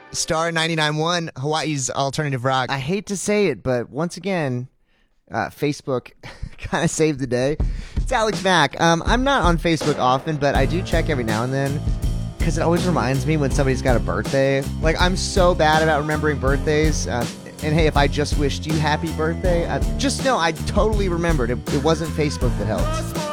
Star 99.1, Hawaii's alternative rock. I hate to say it, but once again, Facebook kind of saved the day. It's Alex Mack. I'm not on Facebook often, but I do check every now and then because it always reminds me when somebody's got a birthday. Like, I'm so bad about remembering birthdays. And hey, if I just wished you happy birthday, just know I totally remembered. It wasn't Facebook that helped.